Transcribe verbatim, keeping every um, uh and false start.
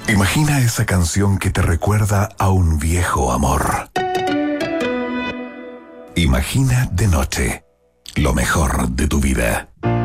Imagina esa canción que te recuerda a un viejo amor. Imagina de noche lo mejor de tu vida.